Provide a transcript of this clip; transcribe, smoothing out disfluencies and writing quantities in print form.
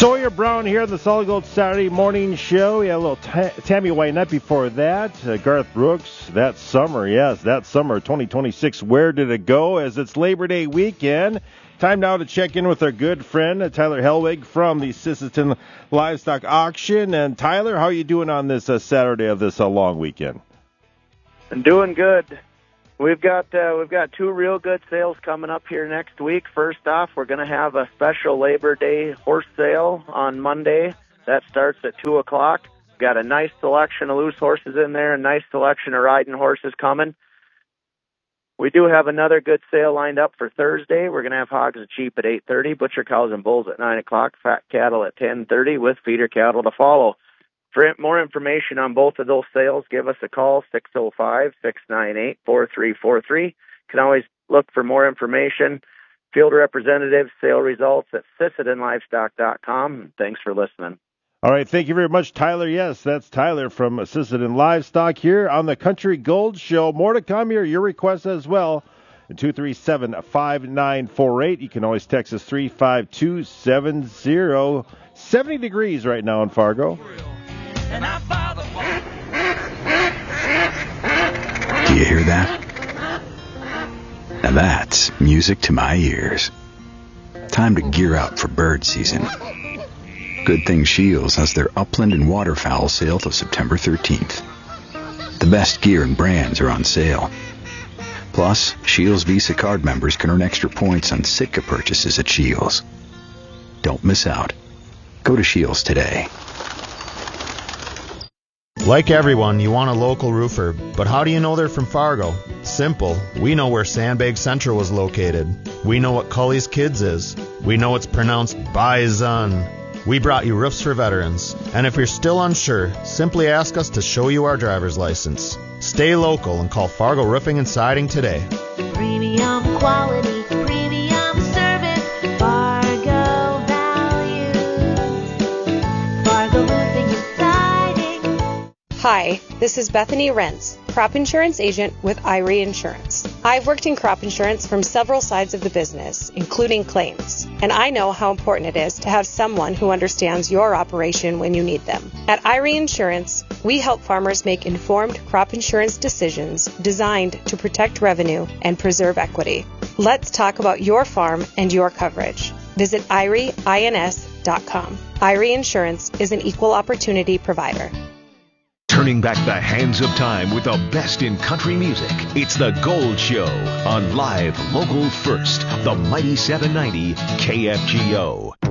Sawyer Brown here on the Solid Gold Saturday morning show. We had a little Tammy Wynette before that. Garth Brooks, That Summer. Yes, That Summer 2026. Where did it go? As it's Labor Day weekend. Time now to check in with our good friend, Tyler Helwig from the Sisseton Livestock Auction. And Tyler, how are you doing on this Saturday of this long weekend? I'm doing good. We've got two real good sales coming up here next week. First off, we're going to have a special Labor Day horse sale on Monday. That starts at 2 o'clock. We've got a nice selection of loose horses in there, a nice selection of riding horses coming. We do have another good sale lined up for Thursday. We're going to have hogs and sheep at 8:30, butcher cows and bulls at 9 o'clock, fat cattle at 10:30 with feeder cattle to follow. For more information on both of those sales, give us a call, 605-698-4343. You can always look for more information, field representatives, sale results at SissetonLivestock.com. Thanks for listening. All right, thank you very much, Tyler. Yes, that's Tyler from Sisseton Livestock here on the Country Gold Show. More to come here, your requests as well. 237-5948. You can always text us 35270. 70 degrees right now in Fargo. Do you hear that? Now that's music to my ears. Time to gear up for bird season. Good thing Shields has their upland and waterfowl sale till September 13th. The best gear and brands are on sale. Plus, Shields Visa card members can earn extra points on Sitka purchases at Shields. Don't miss out. Go to Shields today. Like everyone, you want a local roofer, but how do you know they're from Fargo? Simple. We know where Sandbag Central was located. We know what Cully's Kids is. We know it's pronounced Bison. We brought you Roofs for Veterans. And if you're still unsure, simply ask us to show you our driver's license. Stay local and call Fargo Roofing and Siding today. Premium quality, premium service, Fargo values, Fargo Roofing and Siding. Hi, this is Bethany Rentz, crop insurance agent with Irie Insurance. I've worked in crop insurance from several sides of the business, including claims, and I know how important it is to have someone who understands your operation when you need them. At Irie Insurance, we help farmers make informed crop insurance decisions designed to protect revenue and preserve equity. Let's talk about your farm and your coverage. Visit IrieINS.com. Irie Insurance is an equal opportunity provider. Turning back the hands of time with the best in country music. It's The Gold Show on Live Local First, the Mighty 790 KFGO.